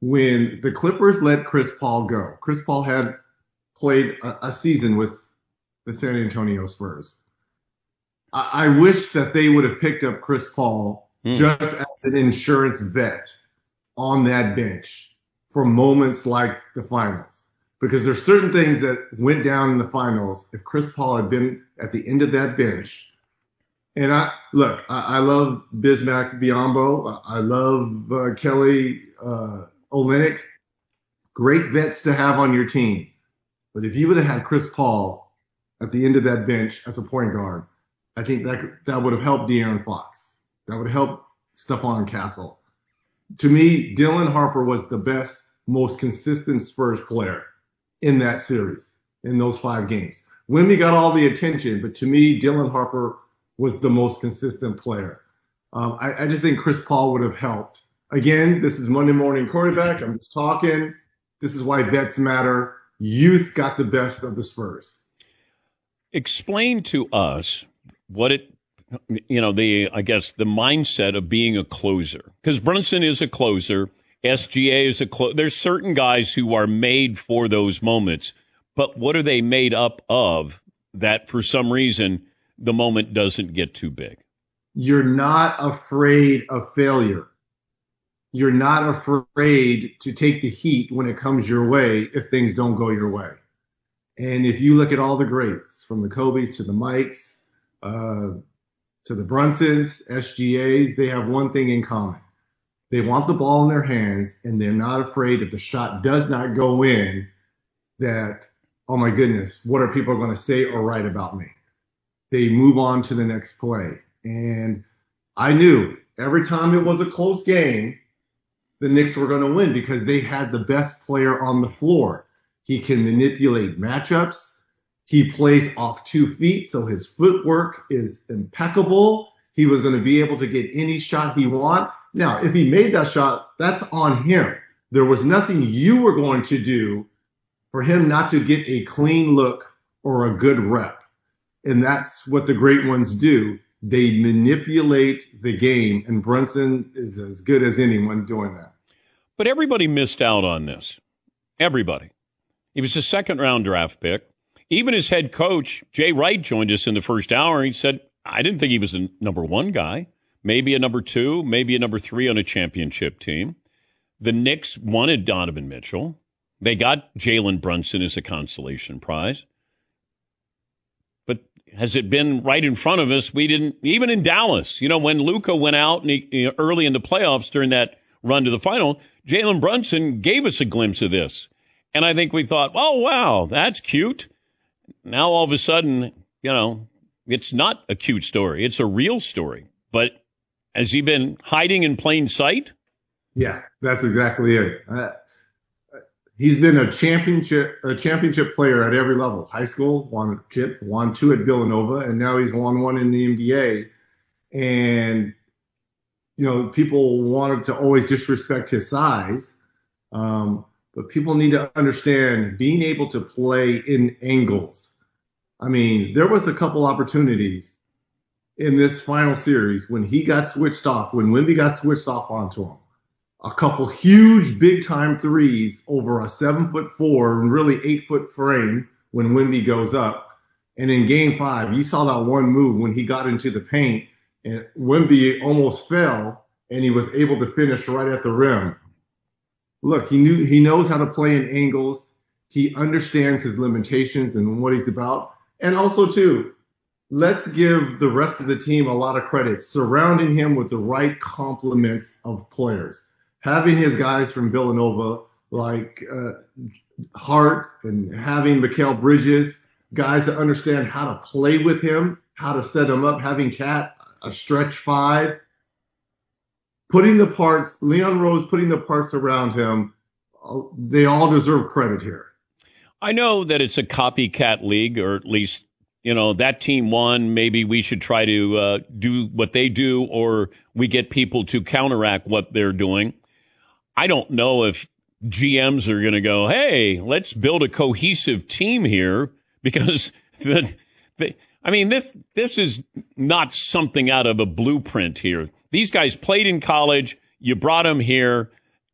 when the Clippers let Chris Paul go. Chris Paul had played a season with the San Antonio Spurs. I wish that they would have picked up Chris Paul just as an insurance vet on that bench for moments like the finals. Because there's certain things that went down in the finals. If Chris Paul had been at the end of that bench, and I love Bismack Biyombo. I love Kelly Olynyk. Great vets to have on your team. But if you would have had Chris Paul at the end of that bench as a point guard, I think that would have helped De'Aaron Fox. That would have helped Stephon Castle. To me, Dylan Harper was the best, most consistent Spurs player in that series, in those 5 games. Wemby got all the attention, but to me, Dylan Harper was the most consistent player. I just think Chris Paul would have helped. Again, this is Monday Morning Quarterback. I'm just talking. This is why vets matter. Youth got the best of the Spurs. Explain to us what the mindset of being a closer. Because Brunson is a closer. SGA is a closer. There's certain guys who are made for those moments. But what are they made up of that for some reason the moment doesn't get too big? You're not afraid of failure. You're not afraid to take the heat when it comes your way if things don't go your way. And if you look at all the greats, from the Kobes to the Mikes, to the Brunsons, SGAs, they have one thing in common. They want the ball in their hands, and they're not afraid if the shot does not go in that, oh my goodness, what are people going to say or write about me? They move on to the next play. And I knew every time it was a close game, the Knicks were going to win because they had the best player on the floor. He can manipulate matchups. He plays off 2 feet, so his footwork is impeccable. He was going to be able to get any shot he wants. Now, if he made that shot, that's on him. There was nothing you were going to do for him not to get a clean look or a good rep. And that's what the great ones do. They manipulate the game, and Brunson is as good as anyone doing that. But everybody missed out on this. Everybody. He was a second-round draft pick. Even his head coach, Jay Wright, joined us in the first hour. He said, I didn't think he was a number 1 guy. Maybe a number 2, maybe a number 3 on a championship team. The Knicks wanted Donovan Mitchell. They got Jalen Brunson as a consolation prize. But has it been right in front of us? We didn't, even in Dallas, when Luka went out and early in the playoffs during that run to the final, Jalen Brunson gave us a glimpse of this. And I think we thought, oh, wow, that's cute. Now all of a sudden, it's not a cute story. It's a real story. But has he been hiding in plain sight? Yeah, that's exactly it. He's been a championship player at every level. High school, won a chip, won 2 at Villanova, and now he's won 1 in the NBA. And, people wanted to always disrespect his size. But people need to understand being able to play in angles. I mean, there was a couple opportunities in this final series when he got switched off, when Wemby got switched off onto him. A couple huge big-time threes over a 7'4" and really 8-foot frame when Wemby goes up. And in Game 5, you saw that one move when he got into the paint, and Wemby almost fell, and he was able to finish right at the rim. Look, he knows how to play in angles. He understands his limitations and what he's about. And also, too, let's give the rest of the team a lot of credit, surrounding him with the right complements of players. Having his guys from Villanova like Hart and having Mikal Bridges, guys that understand how to play with him, how to set him up, having Cat a stretch 5. Putting the parts, Leon Rose putting the parts around him, they all deserve credit here. I know that it's a copycat league, or at least, that team won. Maybe we should try to do what they do, or we get people to counteract what they're doing. I don't know if GMs are going to go, hey, let's build a cohesive team here, because this is not something out of a blueprint here. These guys played in college. You brought them here.